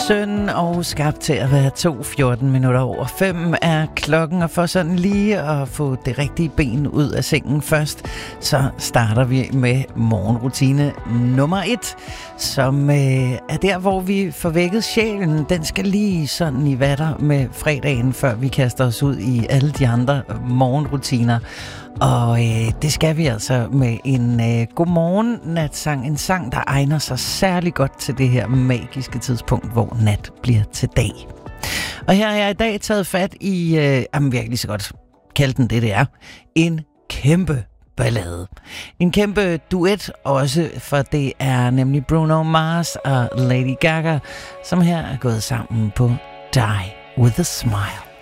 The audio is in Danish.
søn og skabt til at være 2:14 er klokken, og for sådan lige at få det rigtige ben ud af sengen først, så starter vi med morgenrutine nummer 1, som er der, hvor vi får vækket sjælen. Den skal lige sådan i vatter med fredagen, før vi kaster os ud i alle de andre morgenrutiner. Og det skal vi altså med en godmorgen natsang, en sang, der egner sig særlig godt til det her magiske tidspunkt, hvor nat bliver til dag. Og her har jeg i dag taget fat i, virkelig så godt kalde den det er, en kæmpe ballade. En kæmpe duet også, for det er nemlig Bruno Mars og Lady Gaga, som her er gået sammen på Die With A Smile.